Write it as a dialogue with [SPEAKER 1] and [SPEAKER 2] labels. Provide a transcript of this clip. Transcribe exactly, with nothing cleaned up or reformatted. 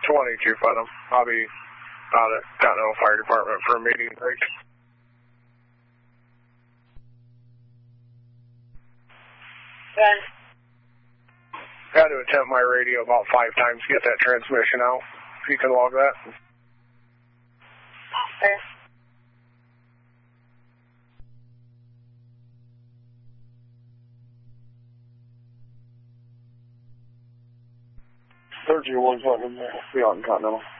[SPEAKER 1] twenty, Chief Putnam. I'll be out at Continental Fire Department for a meeting. Thanks.
[SPEAKER 2] Ben.
[SPEAKER 1] I had to attempt my radio about five times to get that transmission out. If you can log that.
[SPEAKER 2] Okay.
[SPEAKER 1] thirty-one Putnam, be out in Continental.